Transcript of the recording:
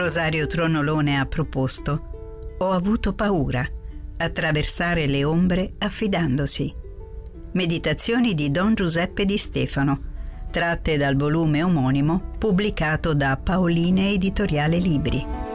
Rosario Tronolone ha proposto «Ho avuto paura, attraversare le ombre affidandosi». Meditazioni di Don Giuseppe Di Stefano, tratte dal volume omonimo pubblicato da Paoline Editoriale Libri.